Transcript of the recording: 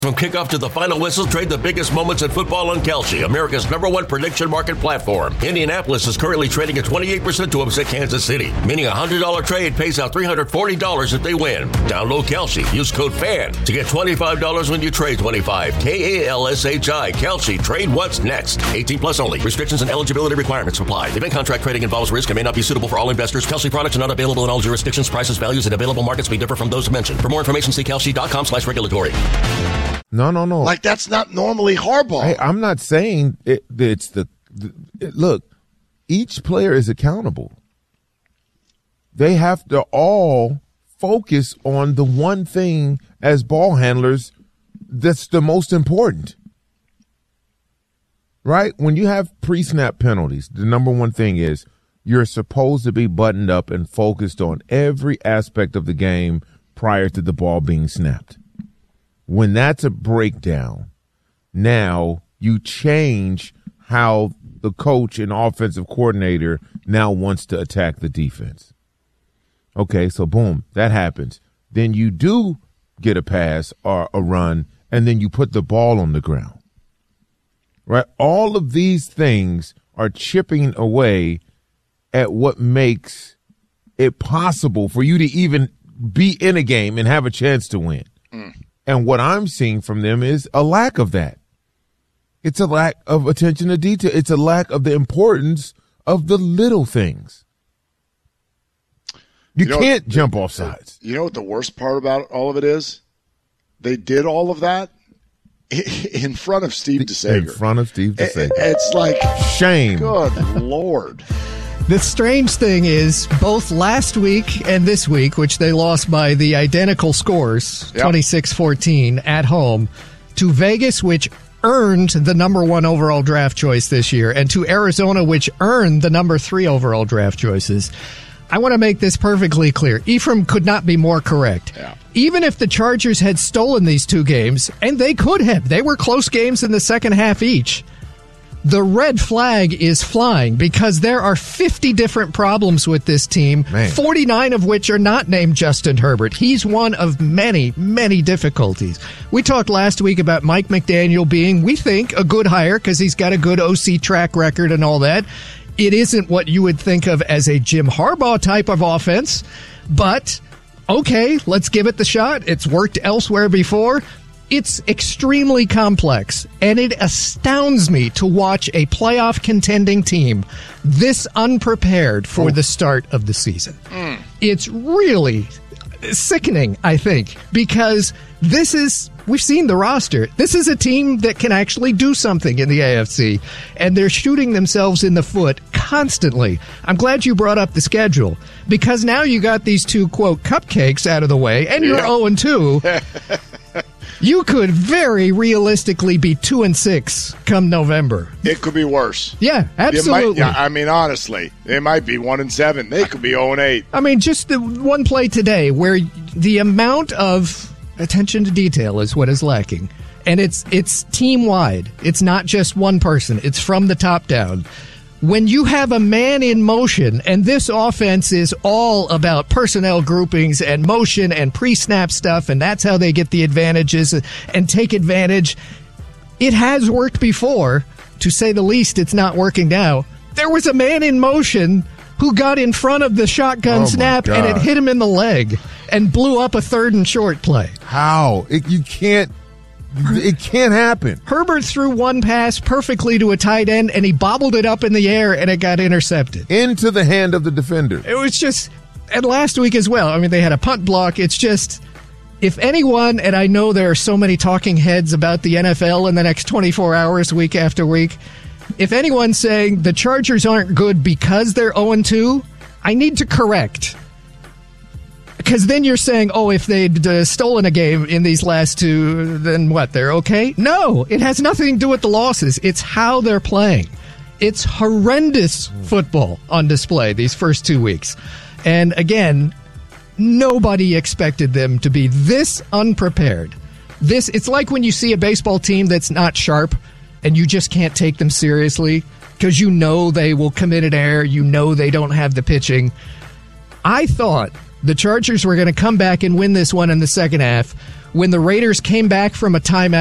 From kickoff to the final whistle, trade the biggest moments in football on Kalshi, America's #1 prediction market platform. Indianapolis is currently trading at 28% to upset Kansas City, meaning a $100 trade pays out $340 if they win. Download Kalshi. Use code FAN to get $25 when you trade $25. KALSHI. Kalshi. Trade what's next. 18 plus only. Restrictions and eligibility requirements apply. Event contract trading involves risk and may not be suitable for all investors. Kalshi products are not available in all jurisdictions. Prices, values, and available markets may differ from those mentioned. For more information, see kalshi.com/regulatory. No. Like, that's not normally Harbaugh. Hey, I'm not saying it's look, each player is accountable. They have to all focus on the one thing as ball handlers that's the most important. Right? When you have pre-snap penalties, the number one thing is you're supposed to be buttoned up and focused on every aspect of the game prior to the ball being snapped. When that's a breakdown, now you change how the coach and offensive coordinator now wants to attack the defense. Okay, so boom, that happens. Then you do get a pass or a run, and then you put the ball on the ground. Right? All of these things are chipping away at what makes it possible for you to even be in a game and have a chance to win. And what I'm seeing from them is a lack of that. It's a lack of attention to detail. It's a lack of the importance of the little things. You can't jump off sides. You know what the worst part about all of it is? They did all of that in front of Steve DeSager. In front of Steve DeSager. It's like, shame. Good Lord. The strange thing is, both last week and this week, which they lost by the identical scores, 26-14 at home, to Vegas, which earned the number 1 overall draft choice this year, and to Arizona, which earned the number 3 overall draft choices. I want to make this perfectly clear. Ephraim could not be more correct. Yeah. Even if the Chargers had stolen these 2 games, and they could have, they were close games in the second half each, the red flag is flying because there are 50 different problems with this team, 49 of which are not named Justin Herbert. He's one of many, many difficulties. We talked last week about Mike McDaniel being, we think, a good hire because he's got a good OC track record and all that. It isn't what you would think of as a Jim Harbaugh type of offense, but okay, let's give it the shot. It's worked elsewhere before. It's extremely complex, and it astounds me to watch a playoff contending team this unprepared for the start of the season. It's really sickening, I think, because we've seen the roster. This is a team that can actually do something in the AFC, and they're shooting themselves in the foot constantly. I'm glad you brought up the schedule, because now you got these 2, quote, cupcakes out of the way, and you're 0-2. You could very realistically be 2-6 come November. It could be worse. Yeah, absolutely. I mean, honestly, it might be 1-7. They could be 0-8. I mean, just the one play today where the amount of attention to detail is what is lacking. And it's team-wide. It's not just one person. It's from the top down. When you have a man in motion, and this offense is all about personnel groupings and motion and pre-snap stuff, and that's how they get the advantages and take advantage. It has worked before. To say the least, it's not working now. There was a man in motion who got in front of the shotgun snap, and it hit him in the leg and blew up a 3rd and short play. How? It can't happen. Herbert threw one pass perfectly to a tight end, and he bobbled it up in the air, and it got intercepted. Into the hand of the defender. It was just, and last week as well, I mean, they had a punt block. It's just, if anyone, and I know there are so many talking heads about the NFL in the next 24 hours, week after week, if anyone's saying the Chargers aren't good because they're 0-2, I need to correct. Because then you're saying, if they'd stolen a game in these last 2, then what, they're okay? No, it has nothing to do with the losses. It's how they're playing. It's horrendous football on display these first 2 weeks. And again, nobody expected them to be this unprepared. It's like when you see a baseball team that's not sharp and you just can't take them seriously because you know they will commit an error. You know they don't have the pitching. I thought the Chargers were going to come back and win this one in the second half when the Raiders came back from a timeout